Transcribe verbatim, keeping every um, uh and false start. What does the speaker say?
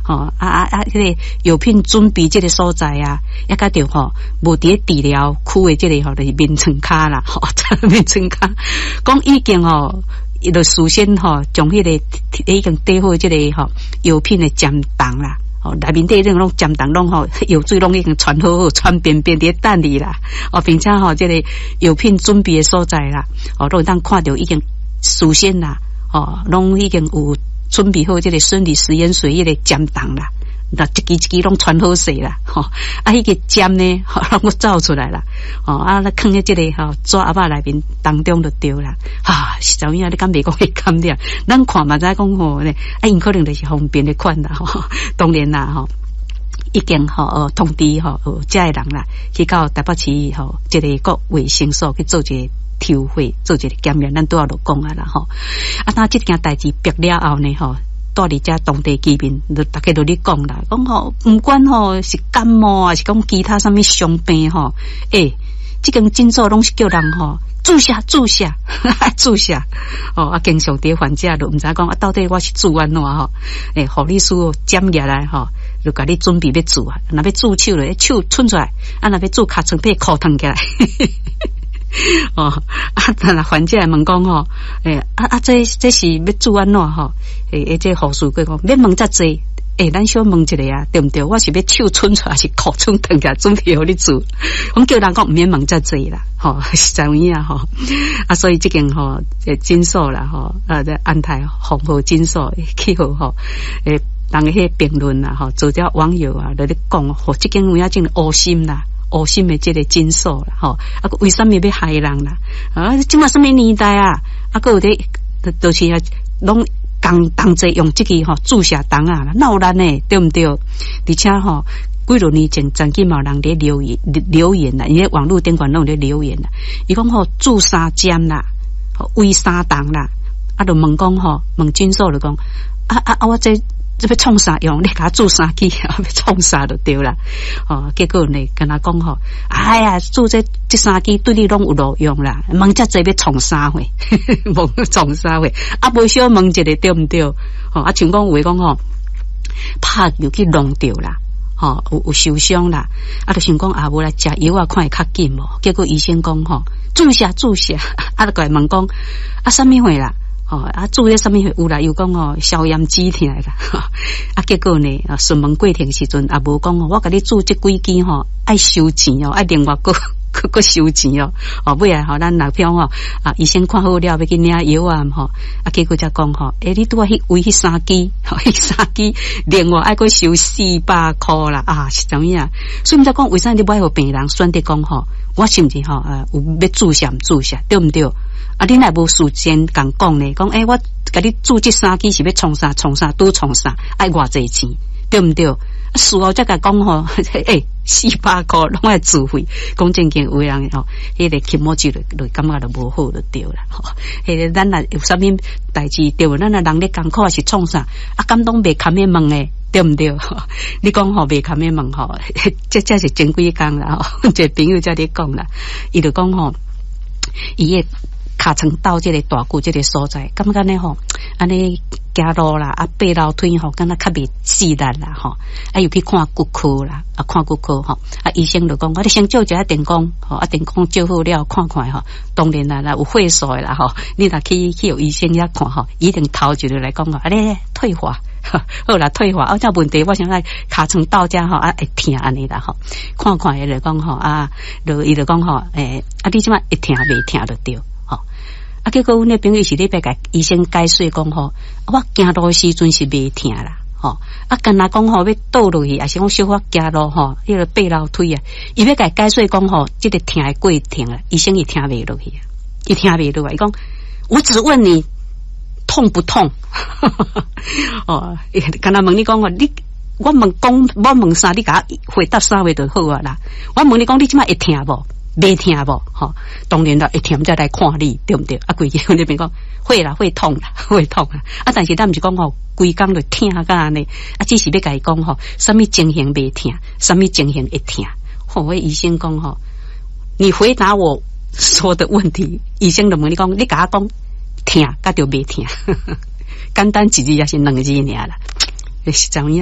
吼、哦、啊啊啊，迄、那个药品准备这个所在啊，也甲着吼无伫治疗区的这个吼就是面床骹啦，吼、哦、面床骹，讲已经吼。伊就事先吼，将迄、那个已经底好即个吼药品的尖档啦，哦，内面底那种尖档拢吼药水拢已经传好好，传遍遍伫等你啦，哦，并且吼即、这个药品准备的所在啦，哦，拢当看到已经事先啦，哦，拢已经有准备好即个生理实验水迄个尖档啦。那一支一支拢传好势啦，吼、哦！啊，迄、那个针呢，吼、哦，让我走出来啦，哦，啊，那放喺这个吼纸盒仔内面当中就对啦，哈，实在影你敢袂讲会感染？咱看嘛知讲吼咧，啊，因可能就是方便的款啦，吼、哦，当然啦，吼、哦，已经吼、哦、通知吼遮个人啦，去到台北市吼即、这个国卫生所去做一个抽血，做一个检验，咱拄仔就讲啊啦，吼、哦，啊，当即件代志逼了后呢，吼、哦。到伫遮当地居民，就大家都咧讲啦，讲吼，不管吼是感冒啊，是讲其他什么伤病吼，诶、欸，即间诊所拢是叫人吼注射注射注射，哦啊，经常伫患者都毋知讲啊，到底我是注安怎吼？诶、欸，护理师检验来吼，就甲你准备要注啊，若要注手咧，手伸出来，啊，若要注尻川被裤脱起来。哦，啊，但若患者问讲吼，诶、欸，啊啊，这这是要注安怎吼？诶、欸，这护士佢讲，要问遮济，诶、欸，咱小问一下啊，对毋对？我是要手伸出来，是裤穿脱起来，准备互你注。我叫人讲，毋免问遮济啦，吼、哦，是怎样吼？啊，所以这间吼，诶，诊所啦，吼，啊，在安泰红河诊所去好吼，诶、欸，人迄评论啦，吼，做者网友啊，在咧讲，吼，这间有影真恶心啦。恶心的这个诊所啦，吼，啊，为什么要害人啦？啊，即嘛什么年代啊？啊，个有咧，都是啊，拢共同齐用这个吼注射筒啊，闹人呢，对毋对？而且吼，几多年前曾经有人咧留言留言啦，因为网络顶管拢咧留言啦，伊讲吼注三针啦，吼喂三筒啦，啊，就问讲吼，问诊所就讲，啊啊啊，我这。这要创啥用？你给他注啥去？要创啥就对啦。哦，结果呢，跟他讲吼，哎呀，注这这三支对你拢有路用啦。问这这要创啥货？问创啥货？啊，无小问一个对唔对？哦，啊，像讲话讲吼，拍球去弄掉啦，吼、哦，有有受伤啦。啊，就想讲啊，无来食药啊，看会较紧无？结果医生讲吼，注射注射，啊，就过来问讲啊，什么货啦？哦，啊，做些什么有啦？又讲哦，消炎止痛啦。啊，结果呢，啊，顺门过庭时阵也无讲哦，我甲你做这几支吼，爱收钱哦，爱另外个个个收钱哦。哦，尾来吼，咱若票吼啊，医生看好了要去领药啊，吼啊，结果才讲吼，诶、欸，你拄啊迄为迄三支，吼，迄三支另外爱个收四百块啦啊，是怎样？所以毋才讲为啥你不爱互病人选择讲吼，我是毋是吼啊有要注射毋注射，对毋对？啊，你若无事先共讲呢？讲诶、欸，我甲你注这三支是要创啥创啥拄创啥，爱偌济钱，对毋对？啊，事后才甲讲吼，诶、欸，四百块拢爱自费，讲正经有人吼，迄、那个起毛就就感觉就无好就对啦。吼，迄个咱若有啥物代志对无？咱若人咧艰苦是创啥？啊，敢当袂堪咩问诶？对毋对？你讲吼袂堪咩问吼？这这是前几工啦，吼，一个朋友才咧讲啦，伊就讲吼，伊诶。卡层到这个大骨这个所在，感觉呢吼，安尼行路啦，啊，爬楼梯吼，敢若较袂自然啦吼，啊，又去看骨科啦，啊，看骨科吼，啊，医生就讲，我哋先照一下电工，吼，啊，电工照好了，看看吼，当然啦，啦有血数的啦吼，你若去去有医生遐看吼，一定头一个来讲吼，啊咧退化，好啦，退化，啊，这问题我想来卡层到遮吼，啊，会疼安尼啦吼，看看伊就讲吼，啊，就伊就讲吼，诶，啊，你即摆会疼袂疼就对。啊，结果阮那朋友是咧要甲医生解释讲吼，我行路时阵是袂疼啦，吼啊，干那讲吼要倒落去，还是讲小可行路吼，迄个爬楼梯啊，伊要甲解释讲吼，这个疼的过程啊，医生伊听袂落去啊，伊听袂落去，伊讲我只问你痛不痛？哦，干那问你讲哦，你我问讲我问啥，你甲回答啥话就好啊啦。我问你讲你即摆会疼无？袂疼无？吼、哦，当然啦，会疼再来看你，对不对？啊，规日那边讲会啦，会痛啦，会痛啦。啊，但是咱毋是讲吼，规工就疼甲安尼，啊，只是要甲伊讲吼，什么情形袂疼，什么情形会疼。吼、哦，我医生讲吼，你回答我说的问题，医生就问你讲，你甲我讲疼，甲就袂疼，简单一字也是两字尔啦，是怎样？